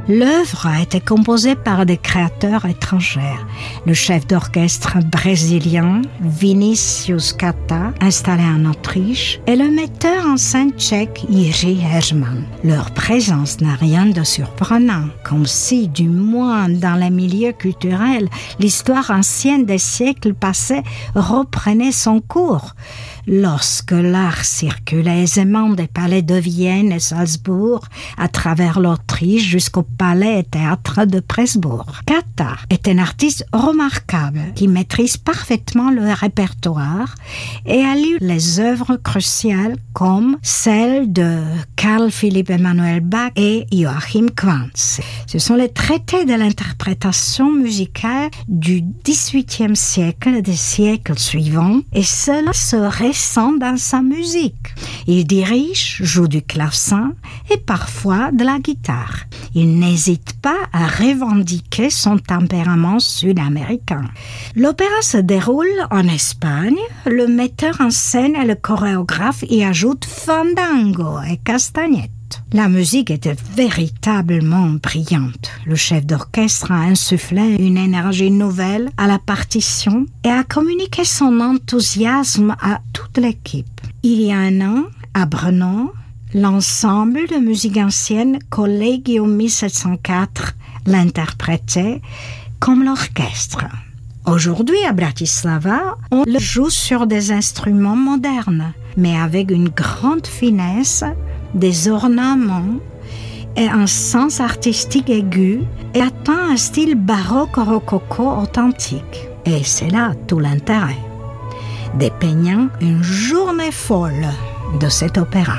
L'œuvre a été composée par des créateurs étrangers. Le chef d'orchestre brésilien Vinicius Kata, installé en Autriche, et le metteur en scène tchèque Jiří Herman. Leur présence n'a rien de surprenant, comme si, du moins dans les milieux culturels, l'histoire ancienne des siècles passés reprenait son cours. Lorsque l'art circulait aisément des palais de Vienne et Salzbourg à travers l'Autriche jusqu'au palais et théâtre de Presbourg. Kata est un artiste remarquable qui maîtrise parfaitement le répertoire et a lu les œuvres cruciales comme celles de Carl Philipp Emanuel Bach et Joachim Quantz. Ce sont les traités de l'interprétation musicale du XVIIIe siècle et des siècles suivants, et cela se ressent dans sa musique. Il dirige, joue du clavecin et parfois de la guitare. Il n'hésite pas à revendiquer son tempérament sud-américain. L'opéra se déroule en Espagne. Le metteur en scène et le chorégraphe y ajoutent fandango et castagnette. La musique était véritablement brillante. Le chef d'orchestre a insufflé une énergie nouvelle à la partition et a communiqué son enthousiasme à toute l'équipe. Il y a un an, à Brno, l'ensemble de musique ancienne Collegium 1704 l'interprétait comme l'orchestre. Aujourd'hui, à Bratislava, on le joue sur des instruments modernes, mais avec une grande finesse, des ornements et un sens artistique aigu, et atteint un style baroque rococo authentique. Et c'est là tout l'intérêt, dépeignant une journée folle de cet opéra.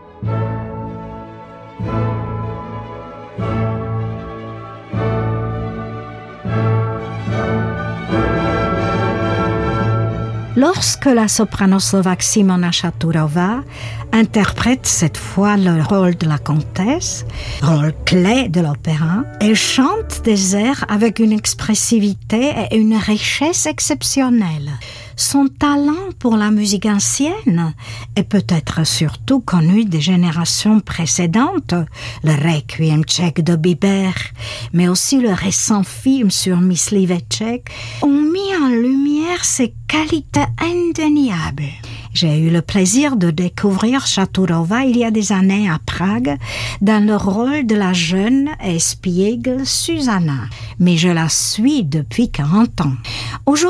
Lorsque la soprano slovaque Simona Šaturová interprète cette fois le rôle de la comtesse, rôle clé de l'opéra, elle chante des airs avec une expressivité et une richesse exceptionnelle. Son talent pour la musique ancienne est peut-être surtout connu des générations précédentes, le Requiem tchèque de Biber, mais aussi le récent film sur Mysliveček, ont mis en lumière ses qualités indéniables. J'ai eu le plaisir de découvrir Šaturová il y a des années à Prague dans le rôle de la jeune espiègle Susanna, mais je la suis depuis 40 ans. Aujourd'hui,